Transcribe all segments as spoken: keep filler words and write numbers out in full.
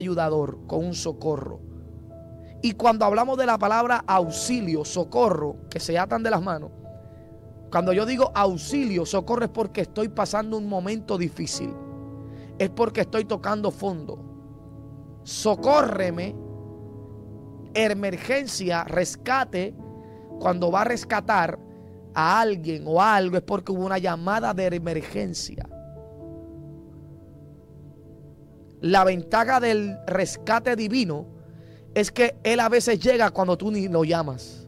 ayudador, con un socorro. Y cuando hablamos de la palabra auxilio, socorro, que se atan de las manos, cuando yo digo auxilio, socorro, es porque estoy pasando un momento difícil, es porque estoy tocando fondo. Socórreme, emergencia, rescate, cuando va a rescatar a alguien o a algo, es porque hubo una llamada de emergencia. La ventaja del rescate divino es que Él a veces llega cuando tú ni lo llamas.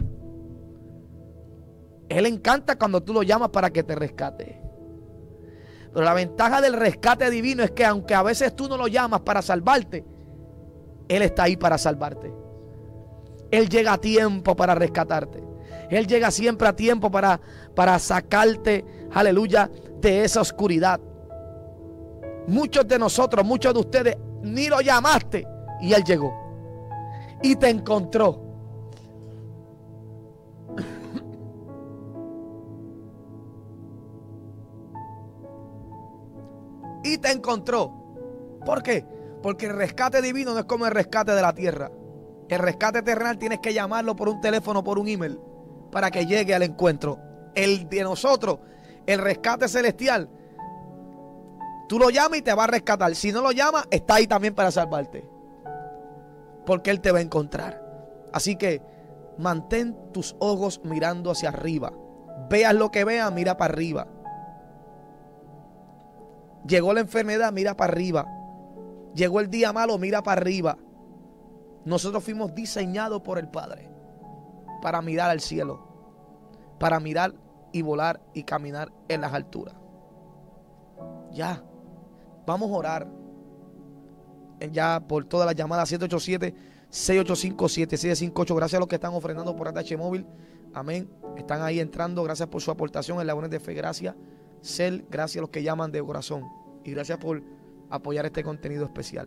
Él encanta cuando tú lo llamas para que te rescate. Pero la ventaja del rescate divino es que aunque a veces tú no lo llamas para salvarte, Él está ahí para salvarte. Él llega a tiempo para rescatarte. Él llega siempre a tiempo para, para sacarte, aleluya, de esa oscuridad. Muchos de nosotros, muchos de ustedes, ni lo llamaste y Él llegó. Y te encontró. Y te encontró. ¿Por qué? Porque el rescate divino no es como el rescate de la tierra. El rescate terrenal tienes que llamarlo por un teléfono, por un email, para que llegue al encuentro. El de nosotros, el rescate celestial, tú lo llamas y te va a rescatar. Si no lo llamas, está ahí también para salvarte. Porque Él te va a encontrar. Así que mantén tus ojos mirando hacia arriba. Veas lo que veas, mira para arriba. Llegó la enfermedad, mira para arriba. Llegó el día malo, mira para arriba. Nosotros fuimos diseñados por el Padre para mirar al cielo, para mirar y volar y caminar en las alturas. Ya, vamos a orar ya por todas las llamadas. Siete ocho siete, seis ocho cinco, siete siete cinco ocho. Gracias a los que están ofrendando por A T H Móvil. Amén. Están ahí entrando. Gracias por su aportación en Labones de Fe. Gracias. Cel, gracias a los que llaman de corazón. Y gracias por apoyar este contenido especial.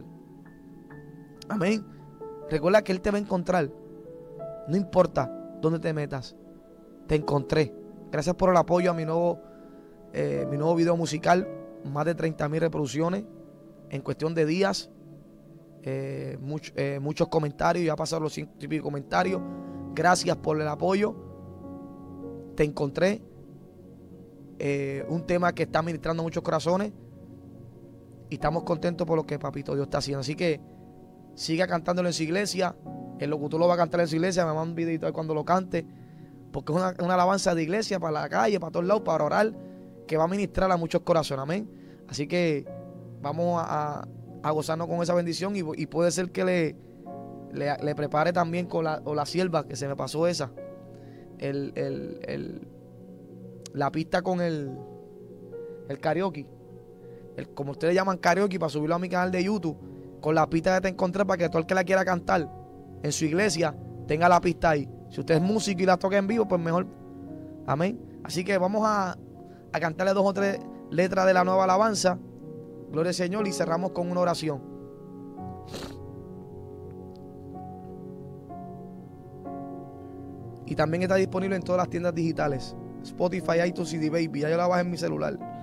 Amén. Recuerda que Él te va a encontrar. No importa dónde te metas. Te encontré. Gracias por el apoyo a mi nuevo, eh, mi nuevo video musical. Más de treinta mil reproducciones en cuestión de días. Eh, much, eh, muchos comentarios. Ya pasaron los ciento y pico comentarios. Gracias por el apoyo. Te encontré. Eh, un tema que está ministrando muchos corazones. Y estamos contentos por lo que Papito Dios está haciendo. Así que siga cantándolo en su iglesia. El locutor lo va a cantar en su iglesia. Me manda un videito ahí cuando lo cante. Porque es una, una alabanza de iglesia para la calle, para todos lados, para orar, que va a ministrar a muchos corazones. Amén. Así que vamos a, a, a gozarnos con esa bendición. Y, y puede ser que le, le, le prepare también con la, o la sierva, que se me pasó esa. El, el, el, la pista con el, el karaoke. El, como ustedes llaman karaoke, para subirlo a mi canal de YouTube. Con la pista que te encontré, para que todo el que la quiera cantar en su iglesia tenga la pista ahí. Si usted es músico y la toca en vivo, pues mejor. Amén. Así que vamos a, a cantarle dos o tres letras de la nueva alabanza. Gloria al Señor. Y cerramos con una oración. Y también está disponible en todas las tiendas digitales. Spotify, iTunes y D-Baby. Ya yo la bajé en mi celular.